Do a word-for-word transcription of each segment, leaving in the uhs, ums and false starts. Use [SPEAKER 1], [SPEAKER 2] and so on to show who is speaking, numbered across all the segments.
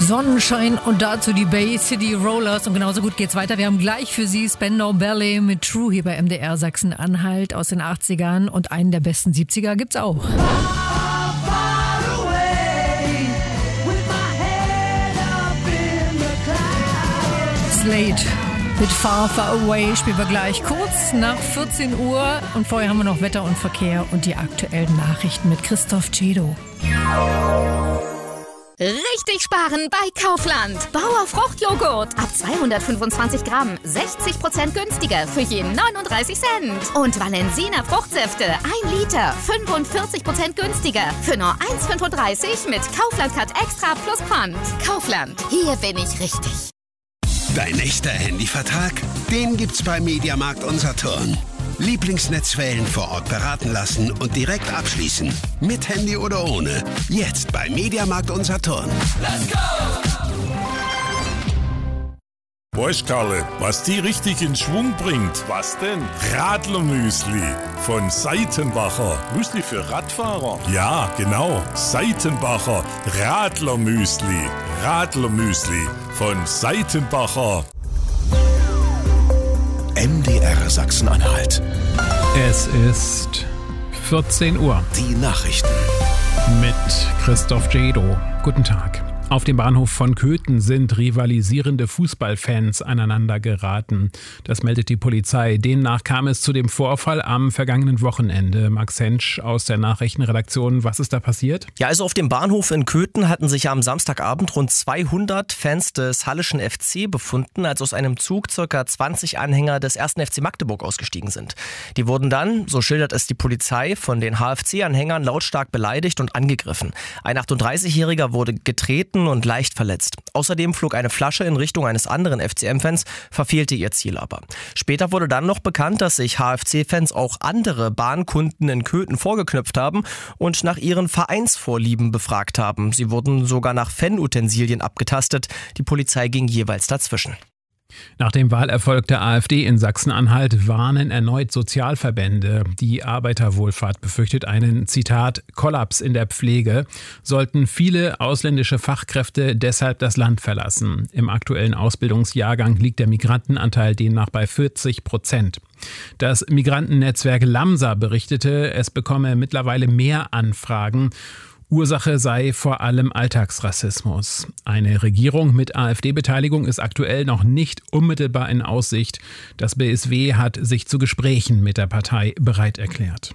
[SPEAKER 1] Sonnenschein und dazu die Bay City Rollers. Und genauso gut geht's weiter. Wir haben gleich für Sie Spandau Ballet mit True hier bei M D R Sachsen-Anhalt aus den achtzigern. Und einen der besten siebziger gibt's auch. Slade mit Far, Far Away spielen wir gleich kurz nach vierzehn Uhr. Und vorher haben wir noch Wetter und Verkehr und die aktuellen Nachrichten mit Christoph Cedo.
[SPEAKER 2] Richtig sparen bei Kaufland. Bauer Fruchtjoghurt ab zweihundertfünfundzwanzig Gramm, sechzig Prozent günstiger für je neununddreißig Cent. Und Valensina Fruchtsäfte, ein Liter, fünfundvierzig Prozent günstiger für nur eins Komma fünfunddreißig mit Kaufland Cut Extra plus Pfand. Kaufland, hier bin ich richtig.
[SPEAKER 3] Dein echter Handyvertrag? Den gibt's bei Mediamarkt und Saturn. Lieblingsnetzwellen vor Ort beraten lassen und direkt abschließen. Mit Handy oder ohne. Jetzt bei Mediamarkt und Saturn.
[SPEAKER 4] Let's go!
[SPEAKER 5] Weißt Karle, was die richtig in Schwung bringt?
[SPEAKER 4] Was denn?
[SPEAKER 5] Radlermüsli von Seitenbacher.
[SPEAKER 4] Müsli für Radfahrer?
[SPEAKER 5] Ja, genau. Seitenbacher Radlermüsli. Radlermüsli von Seitenbacher.
[SPEAKER 3] M D R Sachsen-Anhalt.
[SPEAKER 6] Es ist vierzehn Uhr.
[SPEAKER 3] Die Nachrichten.
[SPEAKER 6] Mit Christoph Cedo. Guten Tag. Auf dem Bahnhof von Köthen sind rivalisierende Fußballfans aneinander geraten. Das meldet die Polizei. Demnach kam es zu dem Vorfall am vergangenen Wochenende. Max Hensch aus der Nachrichtenredaktion. Was ist da passiert?
[SPEAKER 7] Ja, also auf dem Bahnhof in Köthen hatten sich am Samstagabend rund zweihundert Fans des Halleschen F C befunden, als aus einem Zug ca. zwanzig Anhänger des ersten F C Magdeburg ausgestiegen sind. Die wurden dann, so schildert es die Polizei, von den H F C-Anhängern lautstark beleidigt und angegriffen. Ein achtunddreißigjähriger wurde getreten und leicht verletzt. Außerdem flog eine Flasche in Richtung eines anderen F C M-Fans, verfehlte ihr Ziel aber. Später wurde dann noch bekannt, dass sich H F C-Fans auch andere Bahnkunden in Köthen vorgeknöpft haben und nach ihren Vereinsvorlieben befragt haben. Sie wurden sogar nach Fanutensilien abgetastet. Die Polizei ging jeweils dazwischen.
[SPEAKER 6] Nach dem Wahlerfolg der AfD in Sachsen-Anhalt warnen erneut Sozialverbände. Die Arbeiterwohlfahrt befürchtet einen, Zitat, Kollaps in der Pflege, sollten viele ausländische Fachkräfte deshalb das Land verlassen. Im aktuellen Ausbildungsjahrgang liegt der Migrantenanteil demnach bei vierzig Prozent. Das Migrantennetzwerk Lamsa berichtete, es bekomme mittlerweile mehr Anfragen. Ursache sei vor allem Alltagsrassismus. Eine Regierung mit AfD-Beteiligung ist aktuell noch nicht unmittelbar in Aussicht. Das B S W hat sich zu Gesprächen mit der Partei bereit erklärt.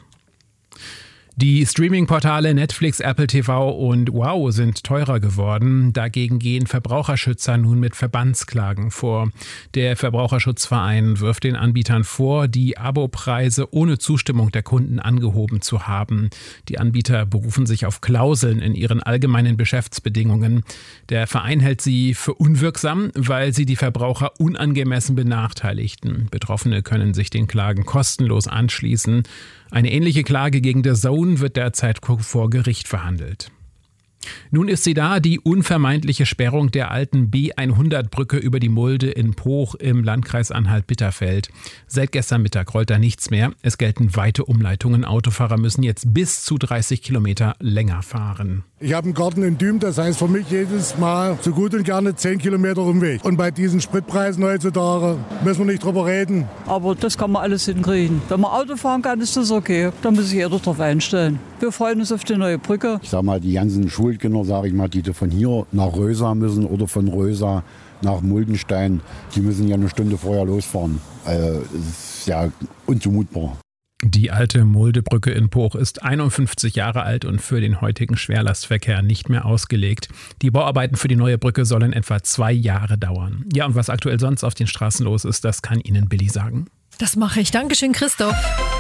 [SPEAKER 6] Die Streaming-Portale Netflix, Apple T V und Wow sind teurer geworden. Dagegen gehen Verbraucherschützer nun mit Verbandsklagen vor. Der Verbraucherschutzverein wirft den Anbietern vor, die Abopreise ohne Zustimmung der Kunden angehoben zu haben. Die Anbieter berufen sich auf Klauseln in ihren allgemeinen Geschäftsbedingungen. Der Verein hält sie für unwirksam, weil sie die Verbraucher unangemessen benachteiligten. Betroffene können sich den Klagen kostenlos anschließen. Eine ähnliche Klage gegen The Zone wird derzeit vor Gericht verhandelt. Nun ist sie da, die unvermeidliche Sperrung der alten B hundert-Brücke über die Mulde in Pooch im Landkreis Anhalt-Bitterfeld. Seit gestern Mittag rollt da nichts mehr. Es gelten weite Umleitungen. Autofahrer müssen jetzt bis zu dreißig Kilometer länger fahren.
[SPEAKER 8] Ich habe einen Garten in Düm, das heißt für mich jedes Mal so gut und gerne zehn Kilometer Umweg. Und bei diesen Spritpreisen heutzutage müssen wir nicht drüber reden.
[SPEAKER 9] Aber das kann man alles hinkriegen. Wenn man Auto fahren kann, ist das okay. Da muss sich jeder drauf einstellen. Wir freuen uns auf die neue Brücke.
[SPEAKER 10] Ich sag mal, die ganzen Schulkinder, sage ich mal, die von hier nach Rösa müssen oder von Rösa nach Muldenstein, die müssen ja eine Stunde vorher losfahren. Also, es ist ja unzumutbar.
[SPEAKER 6] Die alte Muldebrücke in Pooch ist einundfünfzig Jahre alt und für den heutigen Schwerlastverkehr nicht mehr ausgelegt. Die Bauarbeiten für die neue Brücke sollen etwa zwei Jahre dauern. Ja, und was aktuell sonst auf den Straßen los ist, das kann Ihnen Billy sagen.
[SPEAKER 1] Das mache ich. Dankeschön, Christoph.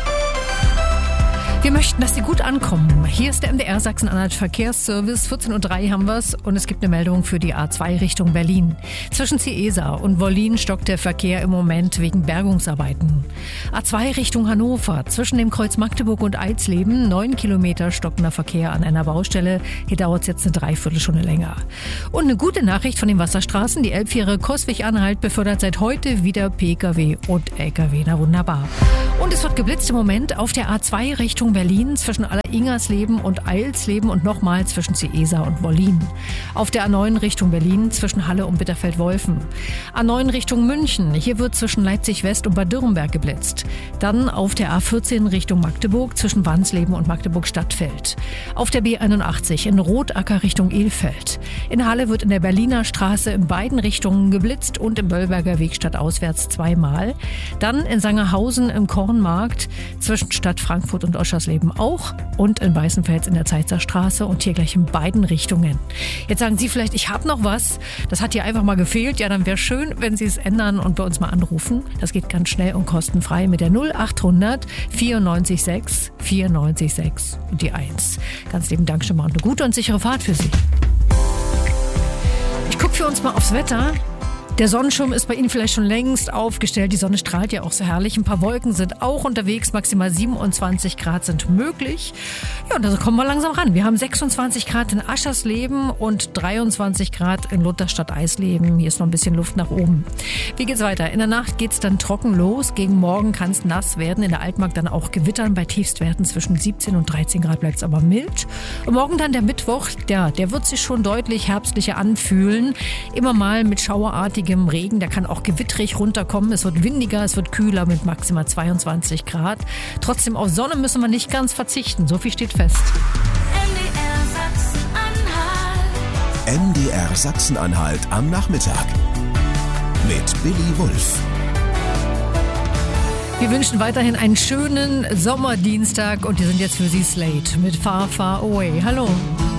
[SPEAKER 1] Wir möchten, dass Sie gut ankommen. Hier ist der M D R Sachsen-Anhalt Verkehrsservice. vierzehn Uhr drei haben wir es und es gibt eine Meldung für die A zwei Richtung Berlin. Zwischen Ciesa und Wollin stockt der Verkehr im Moment wegen Bergungsarbeiten. A zwei Richtung Hannover. Zwischen dem Kreuz Magdeburg und Eisleben neun Kilometer stockender Verkehr an einer Baustelle. Hier dauert es jetzt eine Dreiviertelstunde länger. Und eine gute Nachricht von den Wasserstraßen. Die Elbfähre Coswig-Anhalt befördert seit heute wieder Pkw und Lkw. Na wunderbar. Und es wird geblitzt im Moment auf der A zwei Richtung Richtung Berlin zwischen Aller-Ingersleben und Eilsleben und nochmal zwischen Ciesa und Wollin. Auf der A neun Richtung Berlin zwischen Halle und Bitterfeld-Wolfen. A neun Richtung München. Hier wird zwischen Leipzig-West und Bad Dürrenberg geblitzt. Dann auf der A vierzehn Richtung Magdeburg zwischen Wansleben und Magdeburg-Stadtfeld. Auf der B einundachtzig in Rotacker Richtung Elfeld. In Halle wird in der Berliner Straße in beiden Richtungen geblitzt und im Böllberger Weg stadtauswärts zweimal. Dann in Sangerhausen im Kornmarkt zwischen Stadt Frankfurt und Oschersleben auch und in Weißenfels in der Zeitzer Straße und hier gleich in beiden Richtungen. Jetzt sagen Sie vielleicht, ich habe noch was, das hat hier einfach mal gefehlt. Ja, dann wäre schön, wenn Sie es ändern und bei uns mal anrufen. Das geht ganz schnell und kostenfrei mit der null achthundert vierundneunzig sechs vierundneunzig sechs und die eins. Ganz lieben Dank schon mal und eine gute und sichere Fahrt für Sie. Ich gucke für uns mal aufs Wetter. Der Sonnenschirm ist bei Ihnen vielleicht schon längst aufgestellt. Die Sonne strahlt ja auch so herrlich. Ein paar Wolken sind auch unterwegs. Maximal siebenundzwanzig Grad sind möglich. Ja, und da kommen wir langsam ran. Wir haben sechsundzwanzig Grad in Aschersleben und dreiundzwanzig Grad in Lutherstadt-Eisleben. Hier ist noch ein bisschen Luft nach oben. Wie geht's weiter? In der Nacht geht's dann trocken los. Gegen Morgen kann es nass werden. In der Altmark dann auch gewittern. Bei Tiefstwerten zwischen siebzehn und dreizehn Grad bleibt es aber mild. Und morgen dann der Mittwoch. Der, der wird sich schon deutlich herbstlicher anfühlen. Immer mal mit schauerartigen Regen, der kann auch gewittrig runterkommen. Es wird windiger, es wird kühler mit maximal zweiundzwanzig Grad. Trotzdem auf Sonne müssen wir nicht ganz verzichten. So viel steht fest.
[SPEAKER 11] N D R Sachsen-Anhalt am Nachmittag mit Billy Wulff.
[SPEAKER 1] Wir wünschen weiterhin einen schönen Sommerdienstag und die sind jetzt für Sie Slate mit Far, Far Away. Hallo.